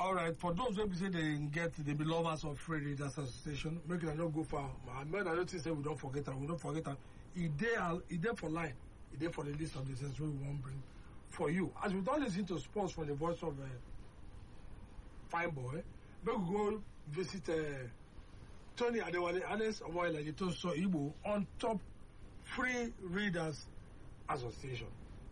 All right, for those who say they be lovers of Free Readers Association, make it not go far. I don't say we don't forget them. We don't forget them. He there for line. He there for the list of the things we won't bring for you. As we don't listen to sports from the voice of Fine Boy, we go visit Tony Adewale Anes Omoyela Yetoso Igbo on top Free Readers Association.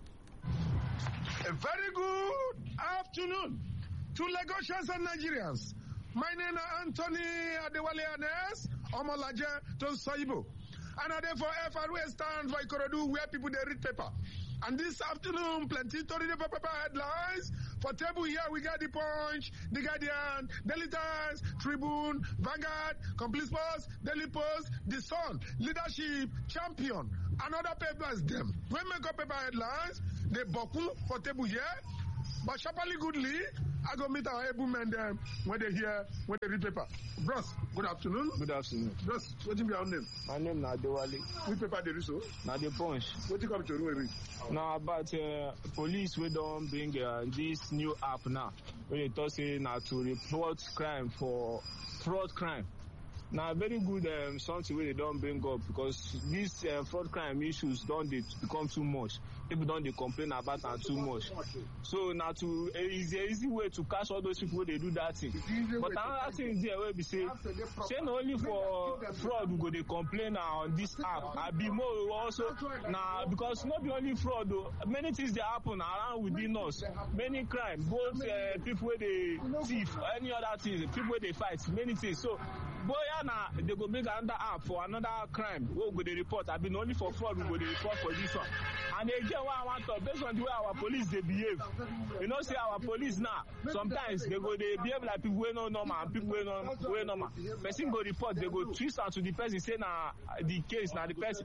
A very good afternoon to Lagosians and Nigerians. My name is Anthony Adewale Anes Omolaje Tonsoibo. And I therefore FRA stand for Ikorodu where people they read paper. And this afternoon, plenty to read the paper headlines. For table here, we got The Punch, The Guardian, Daily Times, Tribune, Vanguard, Complete Sports, Daily Post, The Sun, Leadership, Champion, and other papers them. When make up paper headlines, they buckle for table here. But sharply goodly, I go meet our able men them when they hear, when they read paper. Bros, good afternoon. Good afternoon. Bros, what is your name? My name is Adewale. Which paper they read so? Now The Punch. What you come to read? Now about police we don't bring this new app now. When they talk say now to report crime for fraud crime. Now very good something where they don't bring up because these fraud crime issues don't they become too much. People don't they complain about that too much. So now to is an easy way to catch all those people where they do that thing. But another thing there where we say not only for fraud we go they complain on this app. I be more also now because not be only fraud though. Many things they happen around within us. Many crime, both people where they thief, any other things, people where they fight, many things. So boy now they go make another app for another crime. We go they report. I been only for fraud we go they report for this one. And again what I want to based on the way our police they behave. You know say our police now sometimes they go they behave like people wey no normal and people wey no normal. Person go report they go twist out to the person say na the case na the person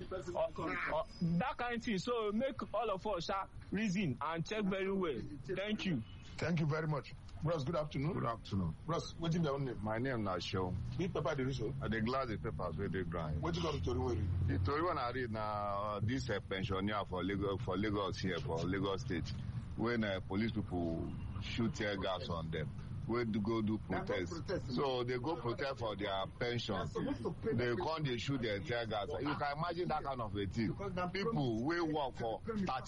or that kind of thing. So make all of us reason and check very well. Thank you. Thank you very much. Bros, good afternoon. Good afternoon. Bros, what's in your name? My name is Show. This paper they read so? The glass the papers where they grind. What you got to read? The story when I read now this pensioner for Lagos here for Lagos State when police people shoot tear gas on them. Where to go do protest. So they go protest for their pensions. They come, they shoot their tear gas. You can imagine that kind of a thing. People will work for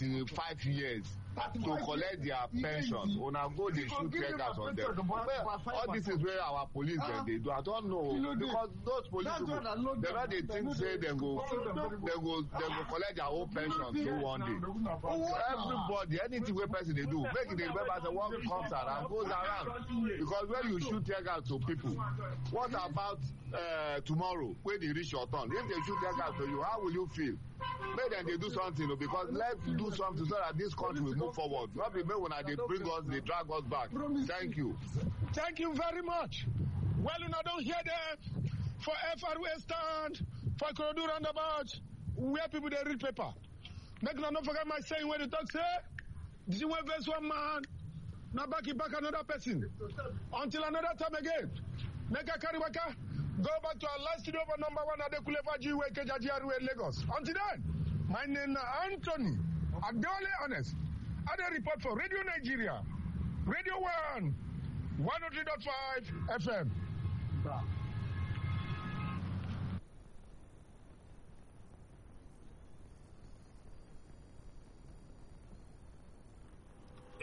35 years to collect their pensions. When I go, they shoot tear gas on them. All this is where our police they do. I don't know because those police people, they not they think say they go collect their own pensions so one day. Everybody, anything where person they do, make it remember the one comes around goes around. Because when you shoot tear gas to people, what about tomorrow when they reach your turn? If they shoot tear gas to you, how will you feel? Maybe then they do something because let's do something so that this country will move forward. Not be when they bring us, they drag us back. Thank you. Thank you very much. Well, you know, don't hear them for FRA stand, for Ikorodu roundabout, where people they read paper. Make no not forget my saying when the talk say, this is where verse one man. Now back another person. Until another time again. Make a carry waka. Go back to our last studio for number 1 at the Kulefa G in Lagos. Until then, my name is Anthony Adewale Anes. I report for Radio Nigeria. Radio 1 103.5 FM. A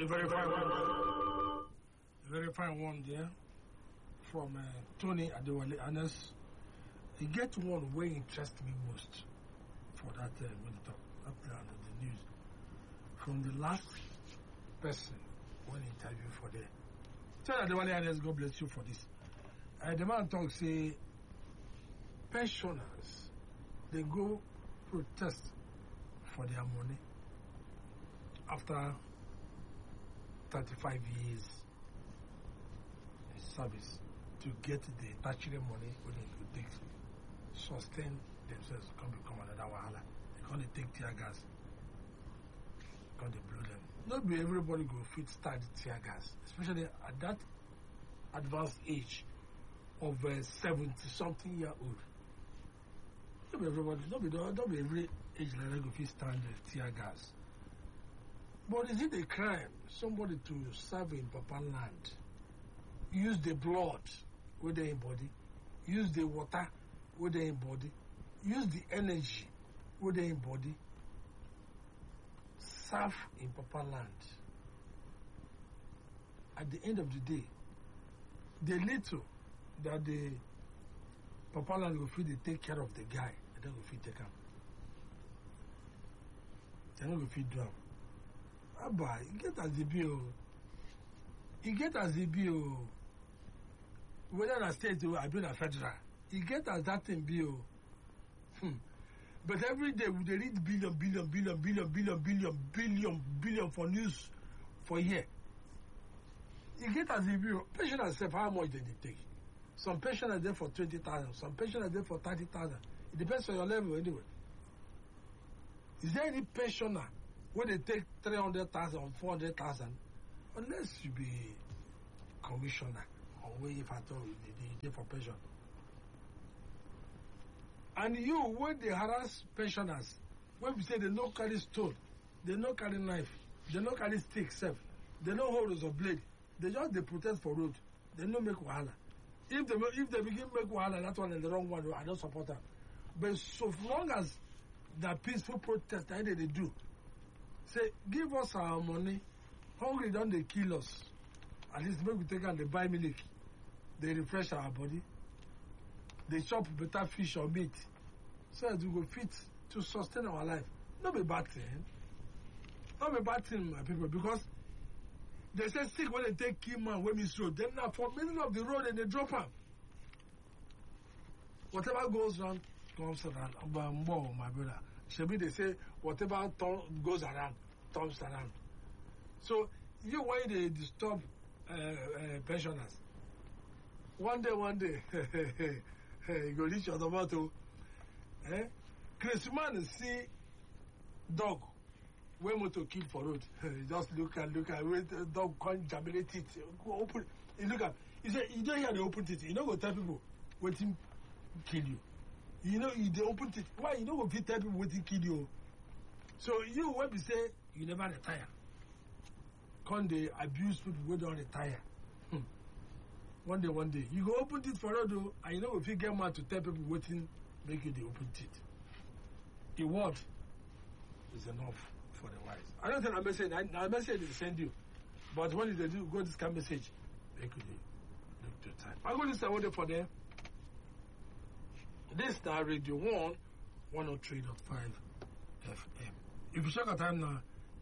very fine one there from Tony Adewale Anes. He get one way interests me most for that when you talk up there under the news. From the last person when interview for there. Tony Adewale Anes, God bless you for this. The man talk say pensioners they go protest for their money after 35 years in service to get the statutory money when they could take sustain themselves can become another wahala. They can't take tear gas, can't they blow them. Not be everybody go fit start tear gas, especially at that advanced age of 70-something year old. Not be everybody, not be every age like that go fit stand tear gas. But is it a crime somebody to serve in Papa land? use the blood with their body, use the water with their body, use the energy with their body, serve in Papa land. At the end of the day, the little that the Papa land will feel they take care of the guy, and then will feel take him. They don't go feel do him. Abba, you get as the bill. You get as the bill. Whether I state or I been a federal, you get as that thing bill. But every day we read billion for news for year. You get as a bill. Patient herself, how much did they take? Some patient are there for 20,000, some patient are there for 30,000. It depends on your level anyway. Is there any pensioner where they take 300,000 or 400,000? Unless you be commissioner or where if at all they for pension. And you, when they harass pensioners, when we say they no carry stone, they no carry knife, they no carry stick, self, they no hold of blade, they just they protest for road, they no make wahala. If they begin make wahala, that one is the wrong one. I don't support them. But so long as the peaceful protest that they do, say give us our money. Hungry don't they kill us? At least maybe we take and they buy milk, they refresh our body, they chop better fish or meat, so that we go fit to sustain our life. Not be bad thing. Not be bad thing, my people, because they say sick when they take kill man when it's road. Then now for middle of the road and they drop him. Whatever goes wrong comes around. More, my brother. Shebi they say whatever goes around turns around. So you why they disturb pensioners? One day, you go reach your tomato. Christmas see dog. When motor kill for road, just look at wait dog can't jamulate it. Go open. You look at. He say you don't hear the open it. You don't go tell people waiting kill you. You know you they open it. Why you don't go fit tell people waiting kill you? So you when we say you never retire. Can they abuse people who don't retire? One day you go open it for road and you know if you get mad to tell people waiting make you the open it. The word is enough for the wise. I don't think I message they send you. But when they do go this kind of message, they could look to time. I'm going to say what for them. This is Radio 103.5 FM. If you check our time now,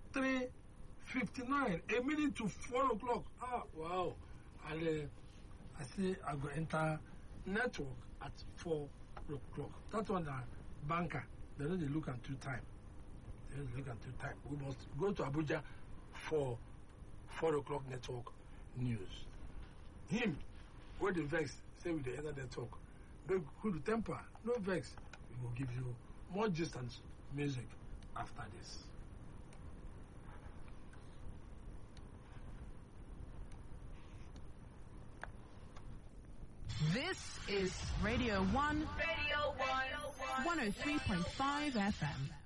3:59, a minute to 4 o'clock. Ah, wow. And I see I go enter network at 4 o'clock. That's one banker. They don't look at 2 time. Look at 2 time. We must go to Abuja for 4 o'clock network news. Him, where the vex, say with the other network. But cool temper, no vex. We will give you more distance music after this. This is Radio 1. Radio 1. 103.5 FM.